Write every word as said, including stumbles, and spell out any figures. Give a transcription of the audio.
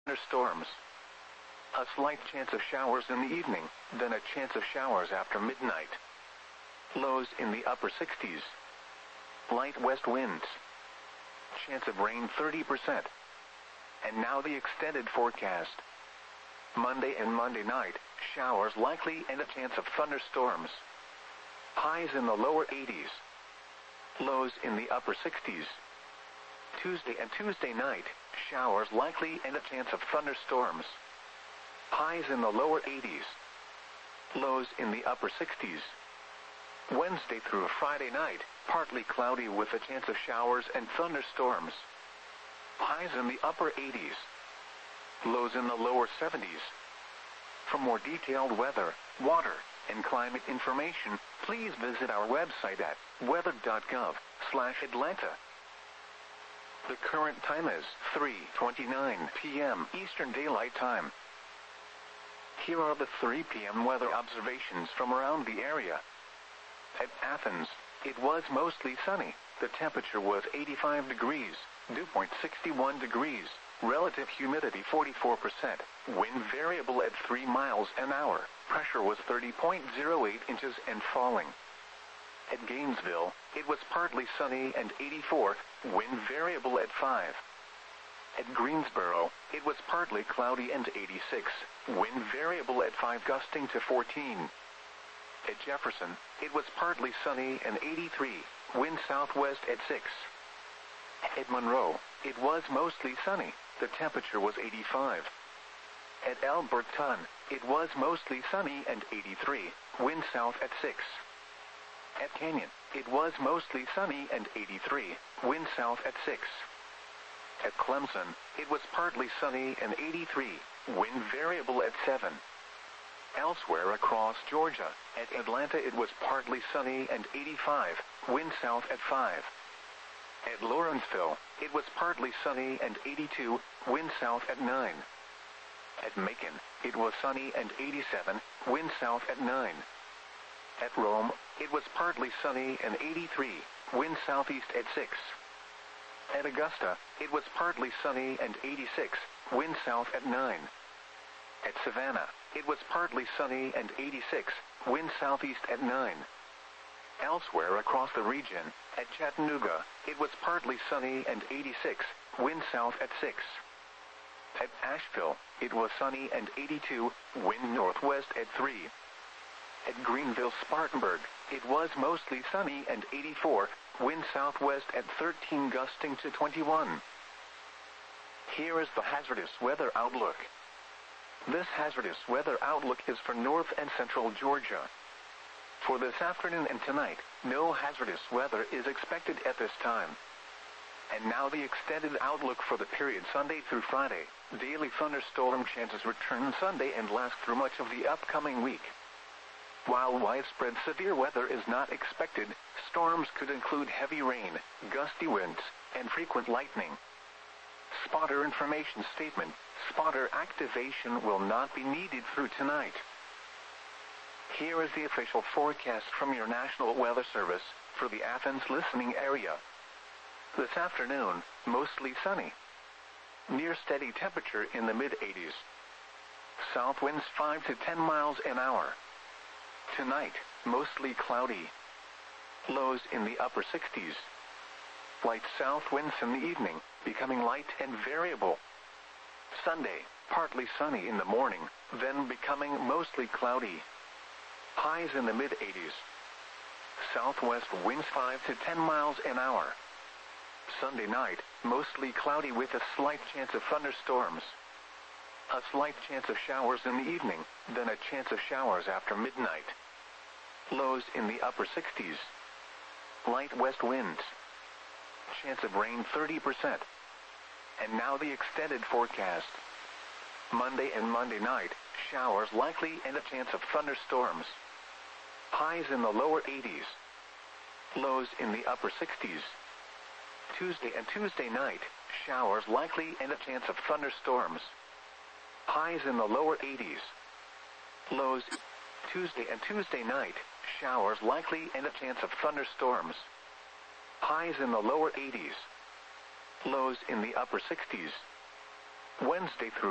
thunderstorms. A slight chance of showers in the evening, then a chance of showers after midnight. Lows in the upper sixties. Light west winds. Chance of rain thirty percent. And now the extended forecast. Monday and Monday night, showers likely and a chance of thunderstorms. Highs in the lower eighties. Lows in the upper sixties. Tuesday and Tuesday night, showers likely and a chance of thunderstorms. Highs in the lower eighties. Lows in the upper sixties. Wednesday through Friday night, partly cloudy with a chance of showers and thunderstorms. Highs in the upper eighties. Lows in the lower seventies. For more detailed weather, water, and climate information, please visit our website at weather dot gov slash Atlanta. The current time is three twenty-nine p m Eastern Daylight Time. Here are the three p m weather observations from around the area. At Athens, it was mostly sunny. The temperature was eighty-five degrees, dew point sixty-one degrees, relative humidity forty-four percent, wind variable at three miles an hour, pressure was thirty point zero eight inches and falling. At Gainesville, it was partly sunny and eighty-four, wind variable at five. At Greensboro, it was partly cloudy and eighty-six, wind variable at five gusting to fourteen. At Jefferson, it was partly sunny and eighty-three, wind southwest at six. At Monroe, it was mostly sunny, the temperature was eighty-five. At Alberton, it was mostly sunny and eighty-three, wind south at six. At Canyon, it was mostly sunny and eighty-three, wind south at six. At Clemson, it was partly sunny and eighty-three, wind variable at seven. Elsewhere across Georgia, at Atlanta it was partly sunny and eighty-five, wind south at five. At Lawrenceville, it was partly sunny and eighty-two, wind south at nine. At Macon, it was sunny and eighty-seven, wind south at nine. At Rome, it was partly sunny and eighty-three, wind southeast at six. At Augusta, it was partly sunny and eighty-six, wind south at nine. At Savannah, it was partly sunny and eighty-six, wind southeast at nine. Elsewhere across the region, at Chattanooga, it was partly sunny and eighty-six, wind south at six. At Asheville, it was sunny and eighty-two, wind northwest at three. At Greenville-Spartanburg, it was mostly sunny and eighty-four, wind southwest at thirteen gusting to twenty-one. Here is the hazardous weather outlook. This hazardous weather outlook is for north and central Georgia. For this afternoon and tonight, no hazardous weather is expected at this time. And now the extended outlook for the period Sunday through Friday. Daily thunderstorm chances return Sunday and last through much of the upcoming week. While widespread severe weather is not expected, storms could include heavy rain, gusty winds, and frequent lightning. Spotter information statement: spotter activation will not be needed through tonight. Here is the official forecast from your National Weather Service for the Athens listening area. This afternoon, mostly sunny. Near steady temperature in the mid eighties. South winds five to ten miles an hour. Tonight, mostly cloudy. Lows in the upper sixties. Light south winds in the evening, becoming light and variable. Sunday, partly sunny in the morning, then becoming mostly cloudy. Highs in the mid eighties. Southwest winds five to ten miles an hour. Sunday night, mostly cloudy with a slight chance of thunderstorms. A slight chance of showers in the evening, then a chance of showers after midnight. Lows in the upper sixties. Light west winds. Chance of rain thirty percent. And now the extended forecast. Monday and Monday night, showers likely and a chance of thunderstorms. Highs in the lower eighties. Lows in the upper sixties. Tuesday and Tuesday night, showers likely and a chance of thunderstorms. Highs in the lower eighties. Lows Tuesday and Tuesday night, showers likely and a chance of thunderstorms. Highs in the lower eighties. Lows in the upper sixties. Wednesday through